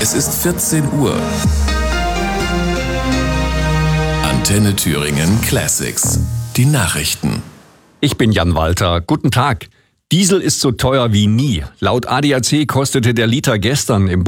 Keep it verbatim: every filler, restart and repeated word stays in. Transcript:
Es ist vierzehn Uhr. Antenne Thüringen Classics. Die Nachrichten. Ich bin Jan Walter. Guten Tag. Diesel ist so teuer wie nie. Laut A D A C kostete der Liter gestern im